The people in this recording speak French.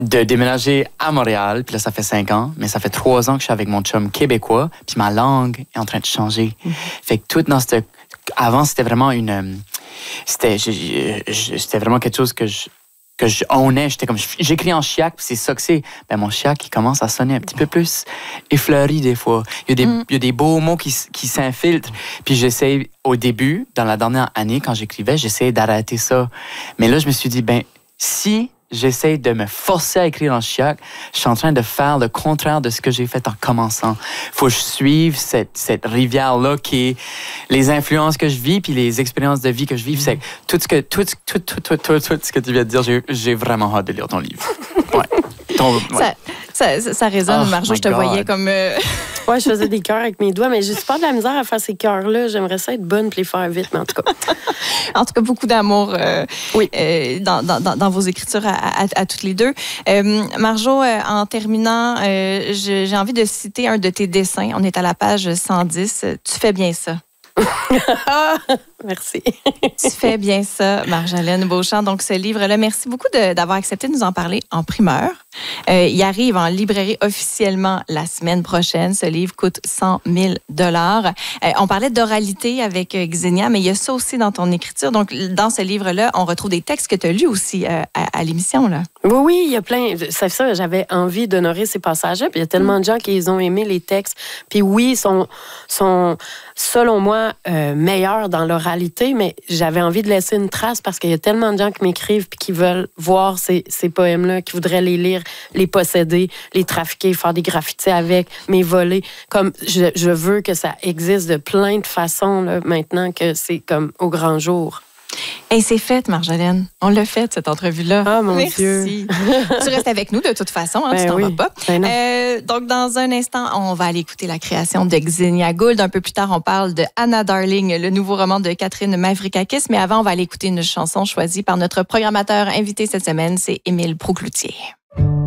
de déménager à Montréal. Puis là, ça fait 5 ans, mais ça fait 3 ans que je suis avec mon chum québécois. Puis ma langue est en train de changer. Fait que tout dans cette... Avant, c'était vraiment c'était vraiment quelque chose que je ownais. J'étais comme, j'écris en chiac, puis c'est ça que c'est. Ben, mon chiac, il commence à sonner un petit peu plus effleuré des fois. Il y a des beaux mots qui s'infiltrent. Puis j'essaie, au début, dans la dernière année, quand j'écrivais, j'essayais d'arrêter ça. Mais là, je me suis dit, ben, si j'essaie de me forcer à écrire en chiac, je suis en train de faire le contraire de ce que j'ai fait en commençant. Faut que je suive cette rivière-là qui est les influences que je vis puis les expériences de vie que je vis. C'est tout ce que tu viens de dire, j'ai vraiment hâte de lire ton livre. Ouais. Ça résonne, Marjo. Je te voyais comme... Ouais, je faisais des cœurs avec mes doigts, mais j'ai super de la misère à faire ces cœurs-là. J'aimerais ça être bonne puis les faire vite, mais en tout cas. En tout cas, beaucoup d'amour oui. Dans vos écritures à toutes les deux. Marjo, en terminant, j'ai envie de citer un de tes dessins. On est à la page 110. Tu fais bien ça. Merci. Tu fais bien ça, Marjolaine Beauchamp. Donc, ce livre-là, merci beaucoup d'avoir accepté de nous en parler en primeur. Il arrive en librairie officiellement la semaine prochaine. Ce livre coûte 100 000 $. On parlait d'oralité avec Xenia, mais il y a ça aussi dans ton écriture. Donc, dans ce livre-là, on retrouve des textes que tu as lus aussi à l'émission, là. Oui, il y a plein. C'est ça, j'avais envie d'honorer ces passages-là. Puis il y a tellement de gens qui ont aimé les textes. Puis oui, sont selon moi, meilleurs dans l'oralité, mais j'avais envie de laisser une trace parce qu'il y a tellement de gens qui m'écrivent puis qui veulent voir ces poèmes-là, qui voudraient les lire, les posséder, les trafiquer, faire des graffitis avec, mes voler. Comme je veux que ça existe de plein de façons là, maintenant que c'est comme au grand jour. Et c'est fait, Marjolaine. On l'a fait, cette entrevue-là. Ah, mon Merci. Dieu. Tu restes avec nous, de toute façon. Tu t'en vas pas. Donc, dans un instant, on va aller écouter la création de Xenia Gould. Un peu plus tard, on parle de Anna Darling, le nouveau roman de Catherine Mavrikakis. Mais avant, on va aller écouter une chanson choisie par notre programmateur invité cette semaine. C'est Émile Proucloutier.